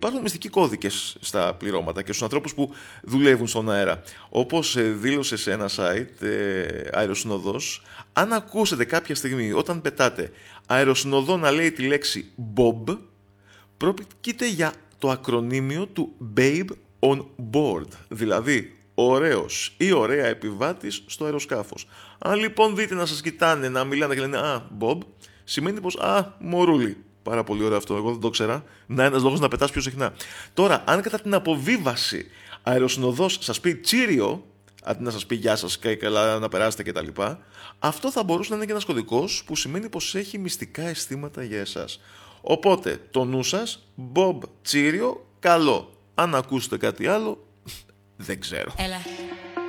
υπάρχουν μυστικοί κώδικες στα πληρώματα και στους ανθρώπους που δουλεύουν στον αέρα. Όπως δήλωσε σε ένα site, Αεροσυνοδός, αν ακούσετε κάποια στιγμή όταν πετάτε αεροσυνοδό να λέει τη λέξη Bob, πρόκειται για το ακρονίμιο του Babe on Board, δηλαδή ωραίος ή ωραία επιβάτης στο αεροσκάφος. Αν λοιπόν δείτε να σας κοιτάνε, να μιλάνε και λένε «Α, Bob», σημαίνει πως «Α, μωρούλι». Πάρα πολύ ωραίο αυτό, εγώ δεν το ξέρα. Να, ένας λόγος να πετάς πιο συχνά. Τώρα, αν κατά την αποβίβαση αεροσυνοδός σας πει «Τσίριο», αντί να σας πει «Γεια σας και καλά να περάσετε» κτλ., αυτό θα μπορούσε να είναι και ένας κωδικός που σημαίνει πως έχει μυστικά αισθήματα για εσάς. Οπότε, το νου σας, Bob, Τσίριο, καλό. Αν ακούσετε κάτι άλλο, δεν ξέρω. Έλα.